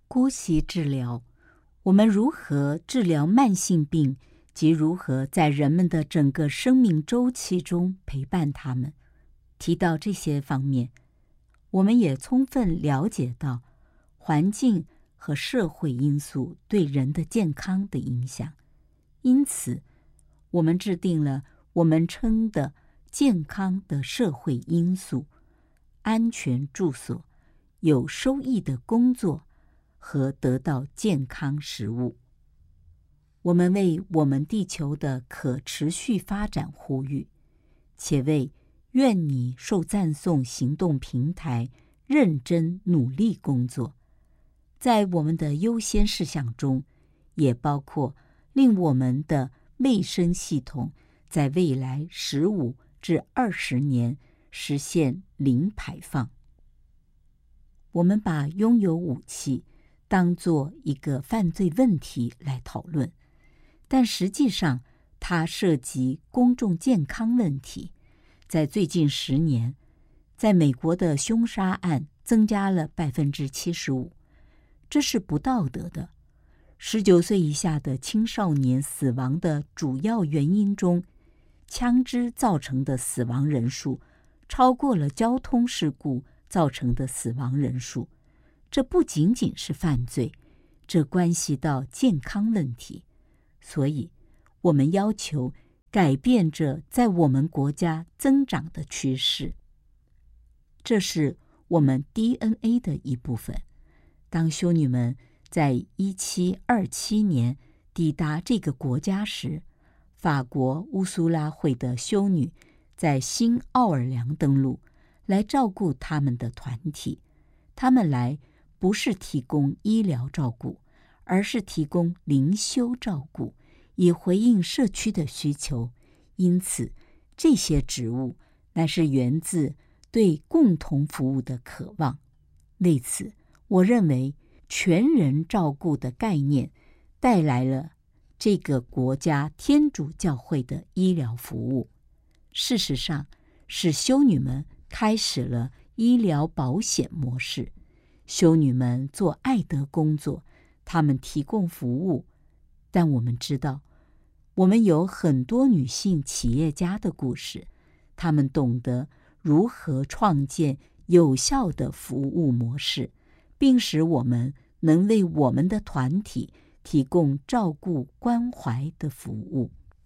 姑息治疗，我们如何治疗慢性病及如何在人们的整个生命周期中陪伴他们。提到这些方面，我们也充分了解到环境和社会因素对人的健康的影响。因此，我们制定了我们称的健康的社会因素、安全住所、有收益的工作和得到健康食物。我们为我们地球的可持续发展呼吁，且为愿你受赞颂行动平台认真努力工作。在我们的优先事项中，也包括令我们的卫生系统在未来15至20年实现零排放。我们把拥有武器当作一个犯罪问题来讨论，但实际上它涉及公众健康问题。在最近10年，在美国的凶杀案增加了75%，这是不道德的。19岁以下的青少年死亡的主要原因中，枪支造成的死亡人数超过了交通事故造成的死亡人数。这不仅仅是犯罪，这关系到健康问题。所以，我们要求改变这在我们国家增长的趋势。这是我们 DNA 的一部分。当修女们在1727年抵达这个国家时，法国乌苏拉会的修女在新奥尔良登陆，来照顾他们的团体。他们来不是提供医疗照顾，而是提供灵修照顾，以回应社区的需求。因此，这些职务乃是源自对共同服务的渴望。为此，我认为全人照顾的概念带来了这个国家天主教会的医疗服务。事实上，是修女们开始了医疗保险模式。修女们做爱德工作，她们提供服务。但我们知道，我们有很多女性企业家的故事，她们懂得如何创建有效的服务模式，并使我们能为我们的团体提供照顾关怀的服务。